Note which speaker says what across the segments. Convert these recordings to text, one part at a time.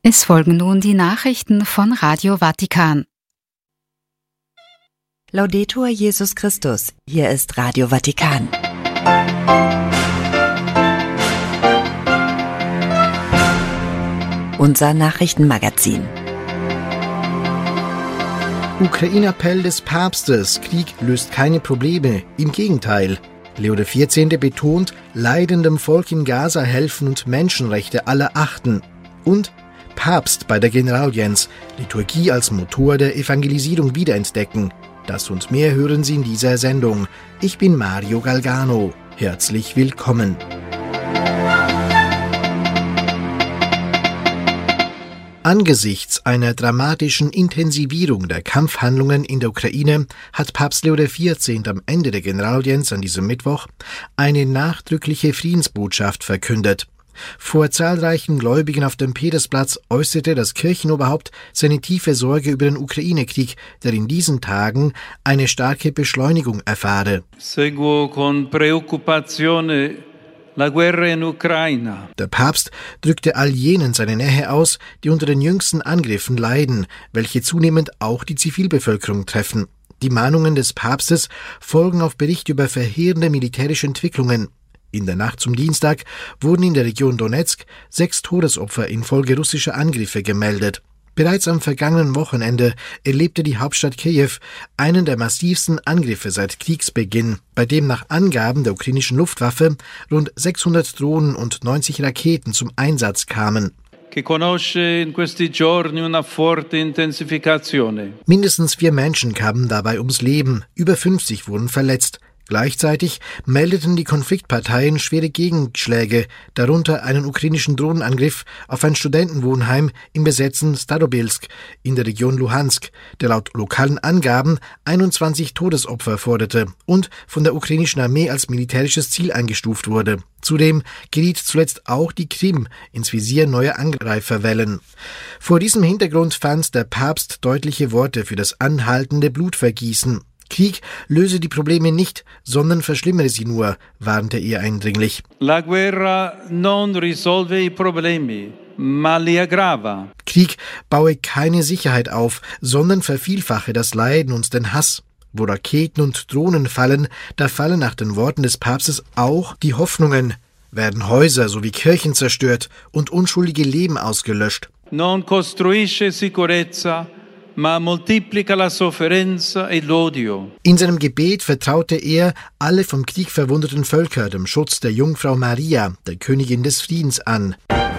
Speaker 1: Es folgen nun die Nachrichten von Radio Vatikan.
Speaker 2: Laudetur Jesus Christus, hier ist Radio Vatikan. Unser Nachrichtenmagazin.
Speaker 3: Ukraine-Appell des Papstes, Krieg löst keine Probleme, im Gegenteil. Leo XIV. Betont, leidendem Volk in Gaza helfen und Menschenrechte alle achten. Und Papst bei der Generalaudienz, Liturgie als Motor der Evangelisierung wiederentdecken. Das und mehr hören Sie in dieser Sendung. Ich bin Mario Galgano. Herzlich willkommen. Angesichts einer dramatischen Intensivierung der Kampfhandlungen in der Ukraine hat Papst Leo XIV. Am Ende der Generalaudienz an diesem Mittwoch eine nachdrückliche Friedensbotschaft verkündet. Vor zahlreichen Gläubigen auf dem Petersplatz äußerte das Kirchenoberhaupt seine tiefe Sorge über den Ukraine-Krieg, der in diesen Tagen eine starke Beschleunigung erfahre.
Speaker 4: Seguo con preoccupazione la guerra in Ucraina.
Speaker 3: Der Papst drückte all jenen seine Nähe aus, die unter den jüngsten Angriffen leiden, welche zunehmend auch die Zivilbevölkerung treffen. Die Mahnungen des Papstes folgen auf Berichte über verheerende militärische Entwicklungen. In der Nacht zum Dienstag wurden in der Region Donetsk 6 Todesopfer infolge russischer Angriffe gemeldet. Bereits am vergangenen Wochenende erlebte die Hauptstadt Kiew einen der massivsten Angriffe seit Kriegsbeginn, bei dem nach Angaben der ukrainischen Luftwaffe rund 600 Drohnen und 90 Raketen zum Einsatz kamen. Mindestens 4 Menschen kamen dabei ums Leben, über 50 wurden verletzt. Gleichzeitig meldeten die Konfliktparteien schwere Gegenschläge, darunter einen ukrainischen Drohnenangriff auf ein Studentenwohnheim im besetzten Starobilsk in der Region Luhansk, der laut lokalen Angaben 21 Todesopfer forderte und von der ukrainischen Armee als militärisches Ziel eingestuft wurde. Zudem geriet zuletzt auch die Krim ins Visier neuer Angreiferwellen. Vor diesem Hintergrund fand der Papst deutliche Worte für das anhaltende Blutvergießen. Krieg löse die Probleme nicht, sondern verschlimmere sie nur, warnte er eindringlich.
Speaker 4: La guerra non risolve i problemi, ma li aggrava.
Speaker 3: Krieg baue keine Sicherheit auf, sondern vervielfache das Leiden und den Hass. Wo Raketen und Drohnen fallen, da fallen nach den Worten des Papstes auch die Hoffnungen, werden Häuser sowie Kirchen zerstört und unschuldige Leben ausgelöscht.
Speaker 4: Non costruisce sicurezza, ma moltiplica la sofferenza e l'odio.
Speaker 3: In seinem Gebet vertraute er alle vom Krieg verwundeten Völker dem Schutz der Jungfrau Maria, der Königin des Friedens, an.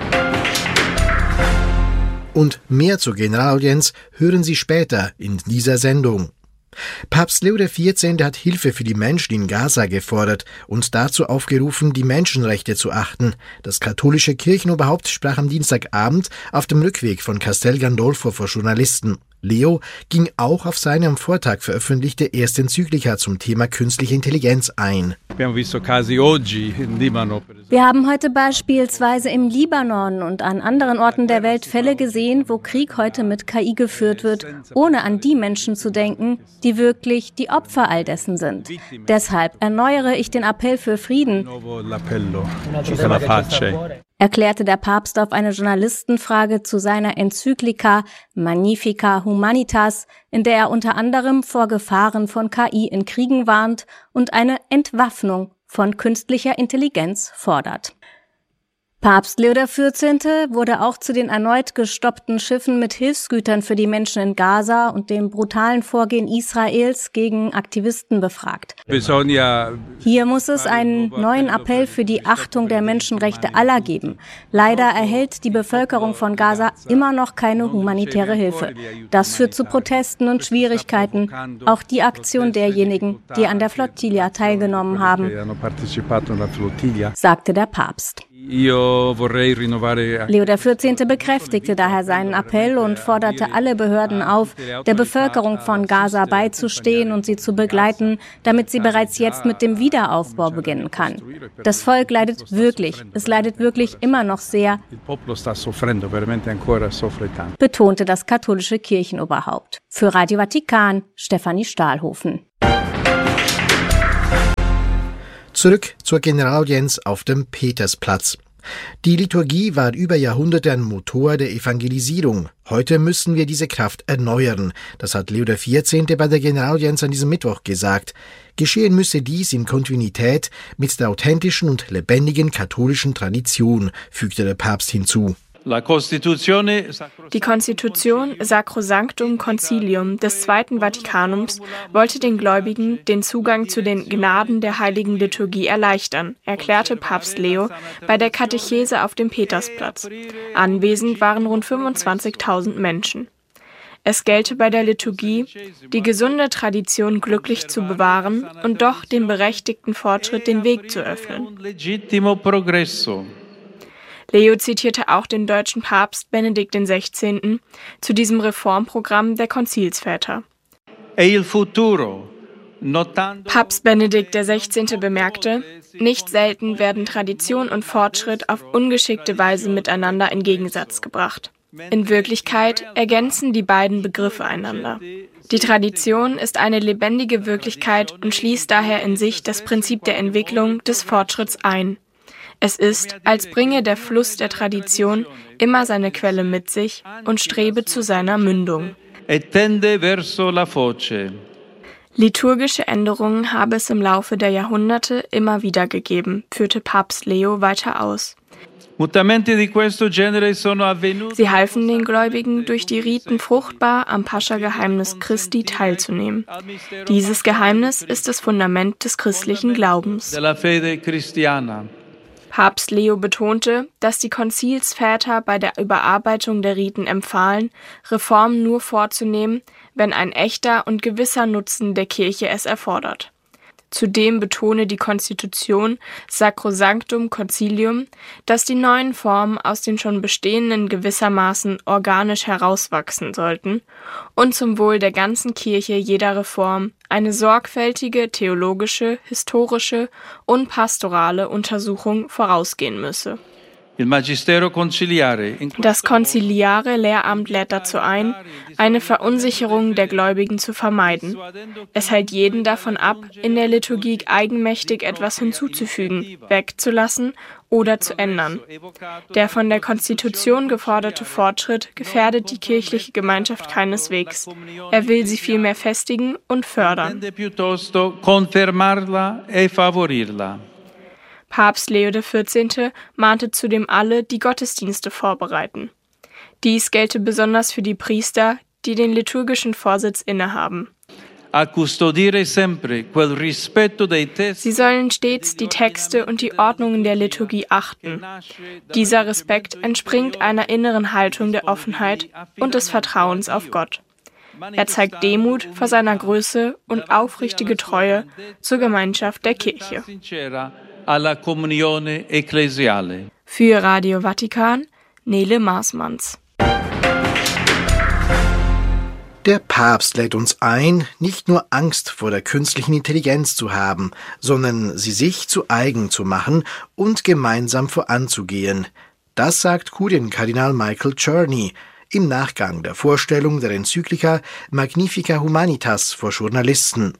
Speaker 3: Und mehr zur Generalaudienz hören Sie später in dieser Sendung. Papst Leo XIV. Hat Hilfe für die Menschen in Gaza gefordert und dazu aufgerufen, die Menschenrechte zu achten. Das katholische Kirchenoberhaupt sprach am Dienstagabend auf dem Rückweg von Castel Gandolfo vor Journalisten. Leo ging auch auf seine am Vortag veröffentlichte erste Enzyklika zum Thema künstliche Intelligenz ein.
Speaker 5: Wir haben heute beispielsweise im Libanon und an anderen Orten der Welt Fälle gesehen, wo Krieg heute mit KI geführt wird, ohne an die Menschen zu denken, die wirklich die Opfer all dessen sind. Deshalb erneuere ich den Appell für Frieden, erklärte der Papst auf eine Journalistenfrage zu seiner Enzyklika Magnificat Humanitas, in der er unter anderem vor Gefahren von KI in Kriegen warnt und eine Entwaffnung von künstlicher Intelligenz fordert. Papst Leo XIV. Wurde auch zu den erneut gestoppten Schiffen mit Hilfsgütern für die Menschen in Gaza und dem brutalen Vorgehen Israels gegen Aktivisten befragt. Hier muss es einen neuen Appell für die Achtung der Menschenrechte aller geben. Leider erhält die Bevölkerung von Gaza immer noch keine humanitäre Hilfe. Das führt zu Protesten und Schwierigkeiten. Auch die Aktion derjenigen, die an der Flottilla teilgenommen haben, sagte der Papst. Leo XIV. Bekräftigte daher seinen Appell und forderte alle Behörden auf, der Bevölkerung von Gaza beizustehen und sie zu begleiten, damit sie bereits jetzt mit dem Wiederaufbau beginnen kann. Das Volk leidet wirklich, es leidet wirklich immer noch sehr, betonte das katholische Kirchenoberhaupt. Für Radio Vatikan, Stefanie Stahlhofen.
Speaker 3: Zurück zur Generalaudienz auf dem Petersplatz. Die Liturgie war über Jahrhunderte ein Motor der Evangelisierung. Heute müssen wir diese Kraft erneuern. Das hat Leo XIV. Bei der Generalaudienz an diesem Mittwoch gesagt. Geschehen müsse dies in Kontinuität mit der authentischen und lebendigen katholischen Tradition, fügte der Papst hinzu.
Speaker 6: Die Konstitution Sacrosanctum Concilium des Zweiten Vatikanums wollte den Gläubigen den Zugang zu den Gnaden der Heiligen Liturgie erleichtern, erklärte Papst Leo bei der Katechese auf dem Petersplatz. Anwesend waren rund 25.000 Menschen. Es gelte bei der Liturgie, die gesunde Tradition glücklich zu bewahren und doch dem berechtigten Fortschritt den Weg zu öffnen. Leo zitierte auch den deutschen Papst Benedikt XVI. Zu diesem Reformprogramm der Konzilsväter. Papst Benedikt XVI. Bemerkte, nicht selten werden Tradition und Fortschritt auf ungeschickte Weise miteinander in Gegensatz gebracht. In Wirklichkeit ergänzen die beiden Begriffe einander. Die Tradition ist eine lebendige Wirklichkeit und schließt daher in sich das Prinzip der Entwicklung des Fortschritts ein. Es ist, als bringe der Fluss der Tradition immer seine Quelle mit sich und strebe zu seiner Mündung. Liturgische Änderungen habe es im Laufe der Jahrhunderte immer wieder gegeben, führte Papst Leo weiter aus. Sie halfen den Gläubigen, durch die Riten fruchtbar am Pascha-Geheimnis Christi teilzunehmen. Dieses Geheimnis ist das Fundament des christlichen Glaubens. Papst Leo betonte, dass die Konzilsväter bei der Überarbeitung der Riten empfahlen, Reformen nur vorzunehmen, wenn ein echter und gewisser Nutzen der Kirche es erfordert. Zudem betone die Konstitution Sacrosanctum Concilium, dass die neuen Formen aus den schon bestehenden gewissermaßen organisch herauswachsen sollten und zum Wohl der ganzen Kirche jeder Reform eine sorgfältige theologische, historische und pastorale Untersuchung vorausgehen müsse. Das konziliare Lehramt lädt dazu ein, eine Verunsicherung der Gläubigen zu vermeiden. Es hält jeden davon ab, in der Liturgie eigenmächtig etwas hinzuzufügen, wegzulassen oder zu ändern. Der von der Konstitution geforderte Fortschritt gefährdet die kirchliche Gemeinschaft keineswegs. Er will sie vielmehr festigen und fördern. Papst Leo XIV. Mahnte zudem alle, die Gottesdienste vorbereiten. Dies gelte besonders für die Priester, die den liturgischen Vorsitz innehaben. Sie sollen stets die Texte und die Ordnungen der Liturgie achten. Dieser Respekt entspringt einer inneren Haltung der Offenheit und des Vertrauens auf Gott. Er zeigt Demut vor seiner Größe und aufrichtige Treue zur Gemeinschaft der Kirche. Für Radio Vatikan, Nele Maasmanns.
Speaker 3: Der Papst lädt uns ein, nicht nur Angst vor der künstlichen Intelligenz zu haben, sondern sie sich zu eigen zu machen und gemeinsam voranzugehen. Das sagt Kurienkardinal Michael Czerny im Nachgang der Vorstellung der Enzyklika Magnificat Humanitas vor Journalisten.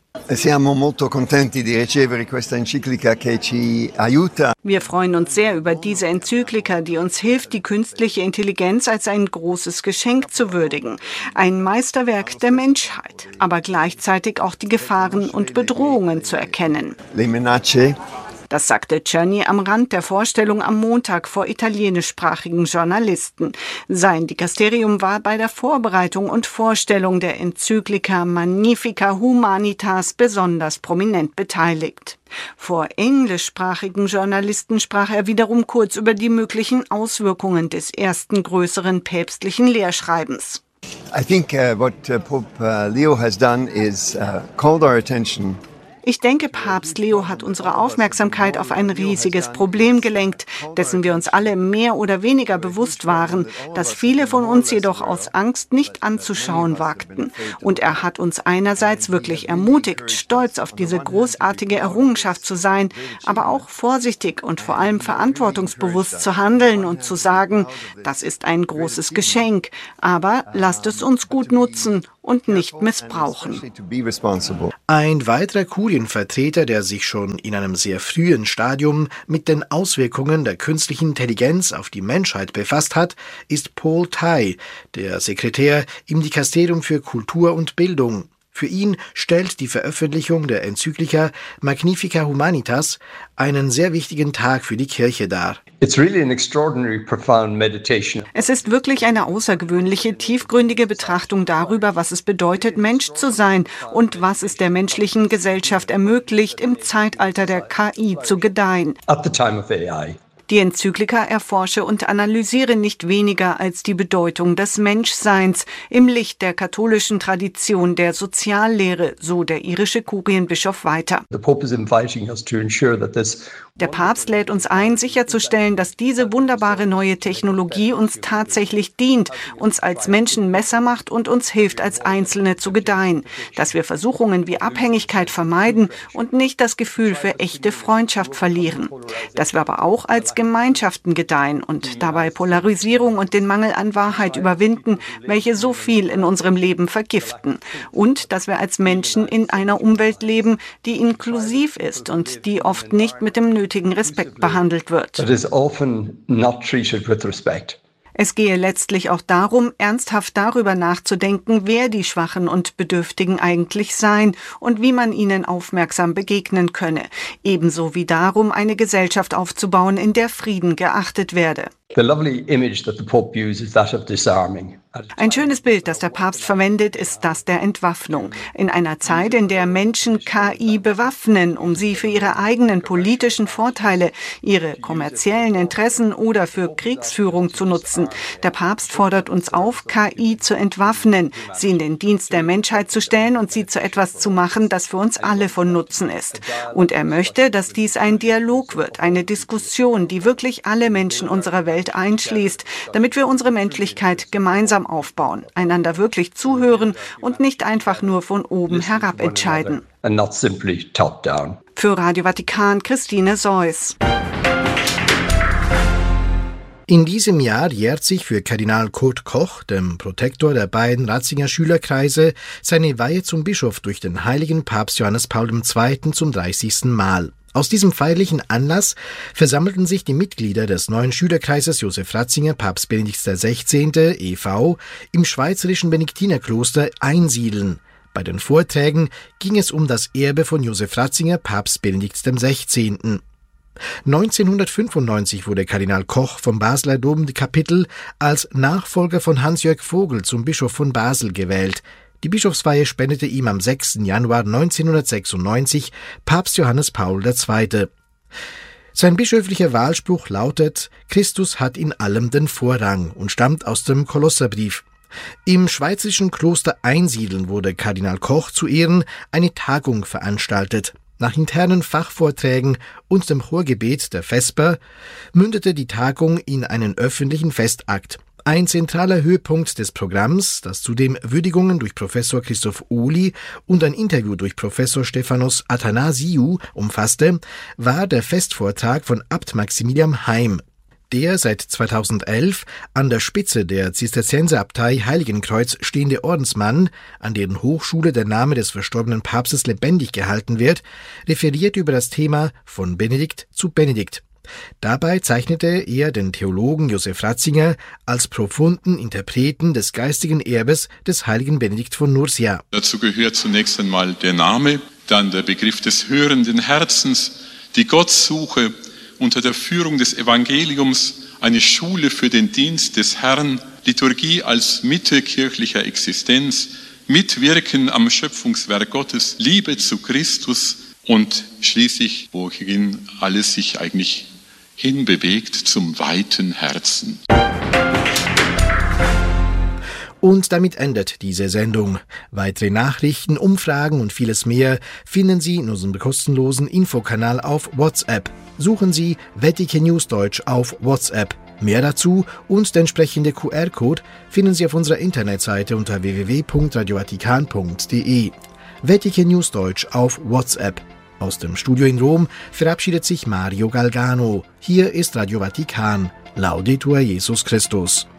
Speaker 7: Wir freuen uns sehr über diese Enzyklika, die uns hilft, die künstliche Intelligenz als ein großes Geschenk zu würdigen. Ein Meisterwerk der Menschheit, aber gleichzeitig auch die Gefahren und Bedrohungen zu erkennen. Das sagte Czerny am Rand der Vorstellung am Montag vor italienischsprachigen Journalisten. Sein Dikasterium war bei der Vorbereitung und Vorstellung der Enzyklika Magnificat Humanitas besonders prominent beteiligt. Vor englischsprachigen Journalisten sprach er wiederum kurz über die möglichen Auswirkungen des ersten größeren päpstlichen Lehrschreibens.
Speaker 8: I think what Pope Leo has done is called our attention.
Speaker 7: Ich denke, Papst Leo hat unsere Aufmerksamkeit auf ein riesiges Problem gelenkt, dessen wir uns alle mehr oder weniger bewusst waren, das viele von uns jedoch aus Angst nicht anzuschauen wagten. Und er hat uns einerseits wirklich ermutigt, stolz auf diese großartige Errungenschaft zu sein, aber auch vorsichtig und vor allem verantwortungsbewusst zu handeln und zu sagen, das ist ein großes Geschenk, aber lasst es uns gut nutzen und nicht missbrauchen.
Speaker 3: Ein weiterer Kurienvertreter, der sich schon in einem sehr frühen Stadium mit den Auswirkungen der künstlichen Intelligenz auf die Menschheit befasst hat, ist Paul Tai, der Sekretär im Dikasterium für Kultur und Bildung. Für ihn stellt die Veröffentlichung der Enzyklika Magnificat Humanitas einen sehr wichtigen Tag für die Kirche dar.
Speaker 7: Es ist wirklich eine außergewöhnliche, tiefgründige Betrachtung darüber, was es bedeutet, Mensch zu sein und was es der menschlichen Gesellschaft ermöglicht, im Zeitalter der KI zu gedeihen.
Speaker 9: At the time of AI.
Speaker 7: Die Enzyklika erforsche und analysiere nicht weniger als die Bedeutung des Menschseins im Licht der katholischen Tradition der Soziallehre, so der irische Kurienbischof weiter. Der Papst lädt uns ein, sicherzustellen, dass diese wunderbare neue Technologie uns tatsächlich dient, uns als Menschen Messer macht und uns hilft, als Einzelne zu gedeihen, dass wir Versuchungen wie Abhängigkeit vermeiden und nicht das Gefühl für echte Freundschaft verlieren, dass wir aber auch als Gemeinschaften gedeihen und dabei Polarisierung und den Mangel an Wahrheit überwinden, welche so viel in unserem Leben vergiften. Und dass wir als Menschen in einer Umwelt leben, die inklusiv ist und die oft nicht mit dem nötigen Respekt behandelt wird. Es gehe letztlich auch darum, ernsthaft darüber nachzudenken, wer die Schwachen und Bedürftigen eigentlich seien und wie man ihnen aufmerksam begegnen könne. Ebenso wie darum, eine Gesellschaft aufzubauen, in der Frieden geachtet werde. Ein schönes Bild, das der Papst verwendet, ist das der Entwaffnung. In einer Zeit, in der Menschen KI bewaffnen, um sie für ihre eigenen politischen Vorteile, ihre kommerziellen Interessen oder für Kriegsführung zu nutzen. Der Papst fordert uns auf, KI zu entwaffnen, sie in den Dienst der Menschheit zu stellen und sie zu etwas zu machen, das für uns alle von Nutzen ist. Und er möchte, dass dies ein Dialog wird, eine Diskussion, die wirklich alle Menschen unserer Welt einschließt, damit wir unsere Menschlichkeit gemeinsam aufbauen, einander wirklich zuhören und nicht einfach nur von oben herab entscheiden. Für Radio Vatikan, Christine Seuss.
Speaker 3: In diesem Jahr jährt sich für Kardinal Kurt Koch, dem Protektor der beiden Ratzinger Schülerkreise, seine Weihe zum Bischof durch den heiligen Papst Johannes Paul II. Zum 30. Mal. Aus diesem feierlichen Anlass versammelten sich die Mitglieder des neuen Schülerkreises Josef Ratzinger Papst Benedikt XVI. e.V. im schweizerischen Benediktinerkloster Einsiedeln. Bei den Vorträgen ging es um das Erbe von Josef Ratzinger Papst Benedikt XVI. 1995 wurde Kardinal Koch vom Basler Domkapitel als Nachfolger von Hans-Jörg Vogel zum Bischof von Basel gewählt. Die Bischofsweihe spendete ihm am 6. Januar 1996 Papst Johannes Paul II. Sein bischöflicher Wahlspruch lautet: Christus hat in allem den Vorrang und stammt aus dem Kolosserbrief. Im schweizerischen Kloster Einsiedeln wurde Kardinal Koch zu Ehren eine Tagung veranstaltet. Nach internen Fachvorträgen und dem Chorgebet der Vesper mündete die Tagung in einen öffentlichen Festakt. Ein zentraler Höhepunkt des Programms, das zudem Würdigungen durch Professor Christoph Ohly und ein Interview durch Professor Stephanos Athanasiou umfasste, war der Festvortrag von Abt Maximilian Heim. Der seit 2011 an der Spitze der Zisterzienserabtei Heiligenkreuz stehende Ordensmann, an deren Hochschule der Name des verstorbenen Papstes lebendig gehalten wird, referiert über das Thema von Benedikt zu Benedikt. Dabei zeichnete er den Theologen Josef Ratzinger als profunden Interpreten des geistigen Erbes des heiligen Benedikt von Nursia.
Speaker 10: Dazu gehört zunächst einmal der Name, dann der Begriff des hörenden Herzens, die Gottsuche unter der Führung des Evangeliums, eine Schule für den Dienst des Herrn, Liturgie als Mitte kirchlicher Existenz, Mitwirken am Schöpfungswerk Gottes, Liebe zu Christus und schließlich, wohin alles sich eigentlich hinbewegt, zum weiten Herzen.
Speaker 3: Und damit endet diese Sendung. Weitere Nachrichten, Umfragen und vieles mehr finden Sie in unserem kostenlosen Infokanal auf WhatsApp. Suchen Sie Vatikan News Deutsch auf WhatsApp. Mehr dazu und der entsprechende QR-Code finden Sie auf unserer Internetseite unter www.radiovatikan.de. Vatikan News Deutsch auf WhatsApp. Aus dem Studio in Rom verabschiedet sich Mario Galgano. Hier ist Radio Vatikan. Laudetur Jesus Christus.